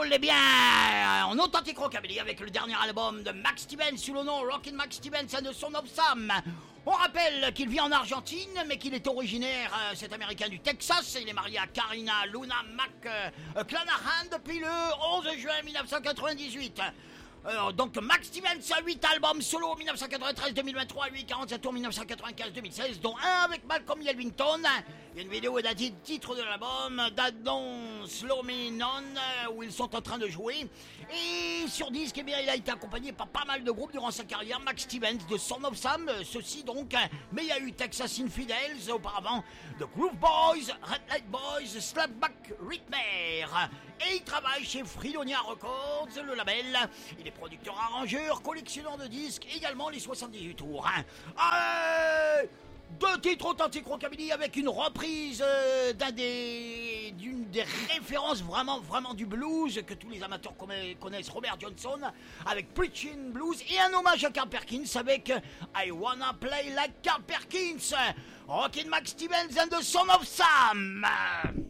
soul, eh bien, en authentique rockabilly avec le dernier album de Max Stevens sous le nom Rockin' Max Stevens and the Son of Sam. On rappelle qu'il vit en Argentine, mais qu'il est originaire, cet américain du Texas. Il est marié à Karina Luna McClanahan depuis le 11 juin 1998. Donc Max Stevens a 8 albums solo 1993, 2023, 8, 47 tours 1995, 2016, dont un avec Malcolm Yelvington. Il y a une vidéo d'un titre de l'album, Don't Slow Me None, où ils sont en train de jouer. Et sur disque, eh bien, il a été accompagné par pas mal de groupes durant sa carrière. Max Stevens de Son of Sam, ceci donc. Mais il y a eu Texas Infidels auparavant, The Groove Boys, Red Light Boys, Slapback Ritmer. Et il travaille chez Fridonia Records, le label. Il est producteur, arrangeur, collectionneur de disques, également les 78 tours. Deux titres authentiques rockabilly avec une reprise d'une des références vraiment du blues que tous les amateurs connaissent, Robert Johnson, avec Preaching Blues, et un hommage à Carl Perkins avec I Wanna Play Like Carl Perkins. Rockin' Max Stevens and the Son of Sam.